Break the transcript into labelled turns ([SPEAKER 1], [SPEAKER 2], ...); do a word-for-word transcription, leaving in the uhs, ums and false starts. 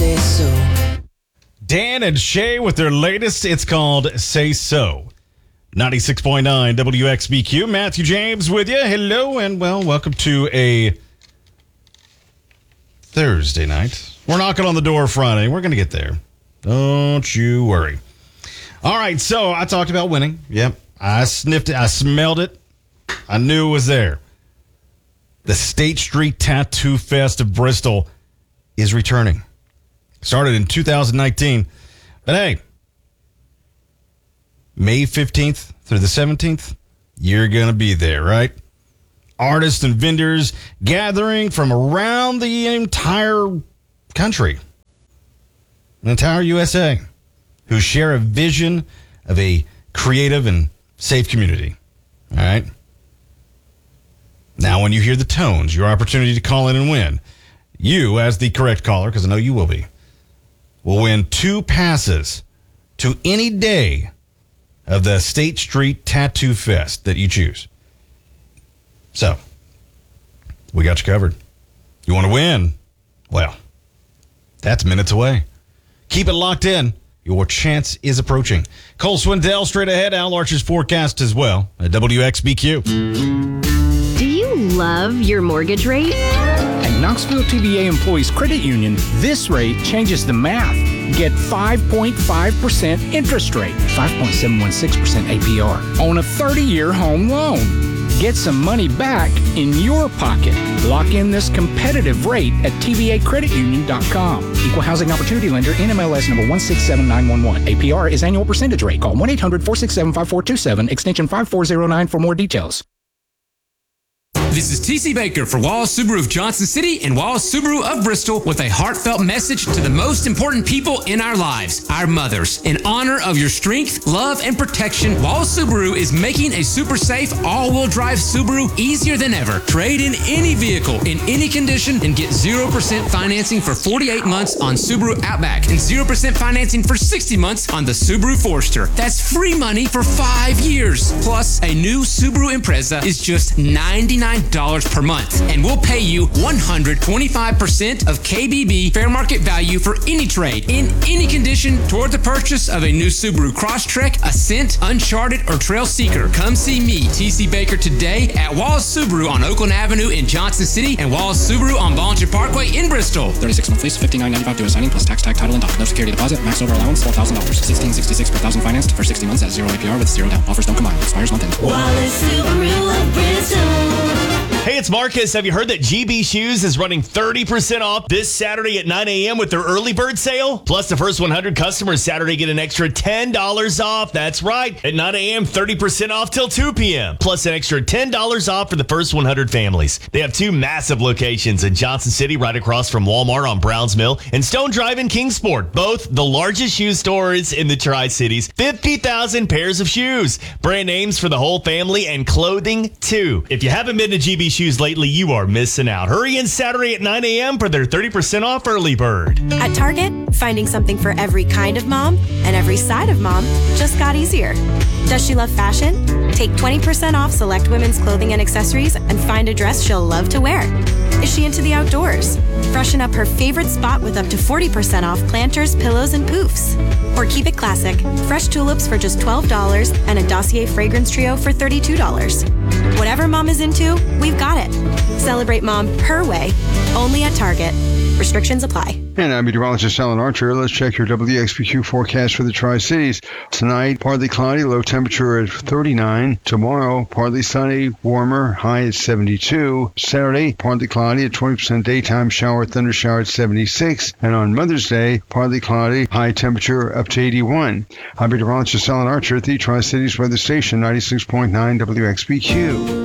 [SPEAKER 1] say so.
[SPEAKER 2] Dan and Shay with their latest. It's called Say So. ninety-six point nine W X B Q. Matthew James with you. Hello, and well, welcome to a Thursday night. We're knocking on the door Friday. We're going to get there. Don't you worry. All right, so I talked about winning. Yep. I sniffed it. I smelled it. I knew it was there. The State Street Tattoo Fest of Bristol is returning. Started in two thousand nineteen. But hey, May fifteenth through the seventeenth, you're going to be there, right? Artists and vendors gathering from around the entire country, the entire U S A, who share a vision of a creative and safe community. All right? Now, when you hear the tones, your opportunity to call in and win, you, as the correct caller, because I know you will be, will win two passes to any day of the State Street Tattoo Fest that you choose. So, we got you covered. You want to win? Well, that's minutes away. Keep it locked in. Your chance is approaching. Cole Swindell straight ahead. Al Archer's forecast as well at W X B Q.
[SPEAKER 3] Do you love your mortgage rate?
[SPEAKER 4] At Knoxville T V A Employees Credit Union, this rate changes the math. Get five point five percent interest rate, five point seven one six percent A P R on a thirty-year home loan. Get some money back in your pocket. Lock in this competitive rate at T V A credit union dot com. Equal Housing Opportunity Lender, N M L S number one six seven nine one one. A P R is annual percentage rate. Call one eight hundred four six seven five four two seven, extension five four zero nine for more details.
[SPEAKER 5] This is T C Baker for Wallace Subaru of Johnson City and Wallace Subaru of Bristol with a heartfelt message to the most important people in our lives, our mothers. In honor of your strength, love, and protection, Wallace Subaru is making a super safe all-wheel drive Subaru easier than ever. Trade in any vehicle in any condition and get zero percent financing for forty-eight months on Subaru Outback and zero percent financing for sixty months on the Subaru Forester. That's free money for five years. Plus, a new Subaru Impreza is just ninety-nine dollars per month, and we'll pay you one hundred twenty-five percent of K B B fair market value for any trade in any condition toward the purchase of a new Subaru Crosstrek, Ascent, Uncharted, or Trail Seeker. Come see me, T C Baker, today at Wallace Subaru on Oakland Avenue in Johnson City and Wallace Subaru on Bollinger Parkway in Bristol.
[SPEAKER 4] thirty-six month lease, fifty-nine ninety-five due assigning plus tax, tag, title, and doc. No security deposit. Max over allowance twelve thousand dollars. sixteen sixty-six per thousand financed for sixty months at zero A P R with zero down. Offers don't combine. Expires month end.
[SPEAKER 1] Wallace Subaru of Bristol.
[SPEAKER 6] Hey, it's Marcus. Have you heard that G B Shoes is running thirty percent off this Saturday at nine a.m. with their early bird sale? Plus, the first one hundred customers Saturday get an extra ten dollars off. That's right. At nine a.m., thirty percent off till two p.m. Plus, an extra ten dollars off for the first one hundred families. They have two massive locations in Johnson City, right across from Walmart on Browns Mill, and Stone Drive in Kingsport, both the largest shoe stores in the Tri-Cities. fifty thousand pairs of shoes. Brand names for the whole family and clothing, too. If you haven't been to G B Shoes lately, you are missing out. Hurry in Saturday at nine a.m. for their thirty percent off early bird.
[SPEAKER 7] At Target, finding something for every kind of mom and every side of mom just got easier. Does she love fashion? Take twenty percent off select women's clothing and accessories and find a dress she'll love to wear. Is she into the outdoors? Freshen up her favorite spot with up to forty percent off planters, pillows, and poofs. Or keep it classic. Fresh tulips for just twelve dollars and a Dossier fragrance trio for thirty-two dollars. Whatever mom is into, we've got it. Celebrate mom her way, only at Target. Restrictions apply.
[SPEAKER 8] And I'm meteorologist Alan Archer. Let's check your W X B Q forecast for the Tri-Cities. Tonight, partly cloudy, low temperature at thirty-nine. Tomorrow, partly sunny, warmer, high at seventy-two. Saturday, partly cloudy, at twenty percent daytime shower, thunder shower at seventy-six. And on Mother's Day, partly cloudy, high temperature up to eighty-one. I'm meteorologist Alan Archer at the Tri-Cities Weather Station, ninety-six point nine W X B Q.